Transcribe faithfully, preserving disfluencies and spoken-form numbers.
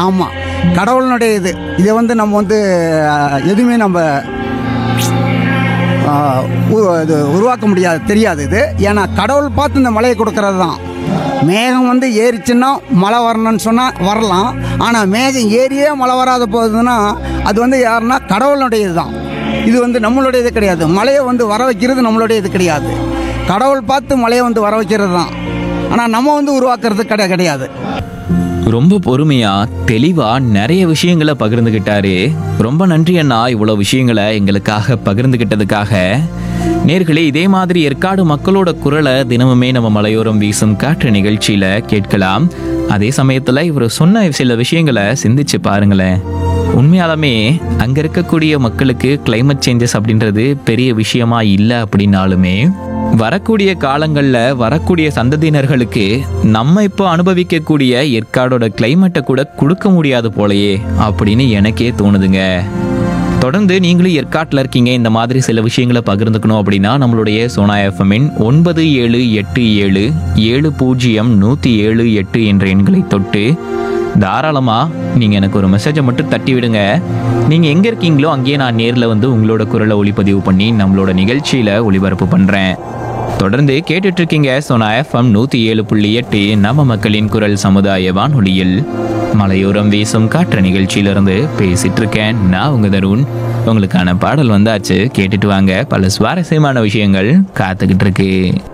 ஆமாம், கடவுளினுடைய இது இதை வந்து நம்ம வந்து அஹ், எதுவுமே நம்ம அஹ், உ- இது உருவாக்க முடியாது, தெரியாது இது. ஏன்னா கடவுள் பார்த்து இந்த மழையை கொடுக்கறது தான். மேகம் வந்து ஏறிச்சுன்னா மழை வரணும்னு சொன்னால் வரலாம். ஆனால் மேகம் ஏறியே மழை வராத போகுதுன்னா அது வந்து யாருன்னா கடவுளுடைய இது தான். இது வந்து நம்மளுடைய இது கிடையாது. மழையை வந்து வர வைக்கிறது நம்மளுடைய இது கிடையாது. கடவுள் பார்த்து மழையை வந்து வர வைக்கிறது தான். ஆனால் நம்ம வந்து உருவாக்குறது கிடை கிடையாது ரொம்ப பொறுமையா தெளிவா நிறைய விஷயங்களை பகிர்ந்துகிட்டாரு. ரொம்ப நன்றி அண்ணா, இவ்வளவு விஷயங்களை எங்களுக்காக பகிர்ந்துகிட்டதுக்காக. நேர்களே, இதே மாதிரி ஏற்காடு மக்களோட குரலை தினமுமே நம்ம மலையோரம் வீசும் காற்று நிகழ்ச்சியில கேட்கலாம். அதே சமயத்துல இவர் சொன்ன சில விஷயங்களை சிந்திச்சு பாருங்களேன். உண்மையாலுமே அங்க இருக்கக்கூடிய மக்களுக்கு கிளைமேட் சேஞ்சஸ் அப்படின்றது பெரிய விஷயமா இல்லை அப்படின்னாலுமே வரக்கூடிய காலங்களில் வரக்கூடிய சந்ததியினர்களுக்கு நம்ம இப்போ அனுபவிக்கக்கூடிய ஏற்காடோட கிளைமேட்டை கூட கொடுக்க முடியாது போலயே அப்படின்னு எனக்கே தோணுதுங்க. தொடர்ந்து நீங்களும் ஏற்காட்டில் இருக்கீங்க, இந்த மாதிரி சில விஷயங்களை பகிர்ந்துக்கணும் அப்படின்னா நம்மளுடைய சோனா எஃப்எம்மின் ஒன்பது ஏழு எட்டு ஏழு ஏழு பூஜ்ஜியம் நூற்றி ஏழு எட்டு என்ற எண்களை தொட்டு தாராளமாக நீங்கள் எனக்கு ஒரு மெசேஜை மட்டும் தட்டி விடுங்க. நீங்கள் எங்கே இருக்கீங்களோ அங்கேயே நான் நேரில் வந்து உங்களோட குரலை ஒளிப்பதிவு பண்ணி நம்மளோட நிகழ்ச்சியில் ஒளிபரப்பு பண்ணுறேன். தொடர்ந்து கேட்டுட்டு இருக்கீங்க சோனா எஃப்எம் நூற்றி ஏழு புள்ளி எட்டு நம்ம மக்களின் குரல் சமுதாய வானொலியில் மலையோரம் வீசும் காற்று நிகழ்ச்சியிலிருந்து பேசிட்டு இருக்கேன் நான் உங்க தருண். உங்களுக்கான பாடல் வந்தாச்சு, கேட்டுட்டு வாங்க. பல சுவாரஸ்யமான விஷயங்கள் காத்துக்கிட்டு இருக்கு.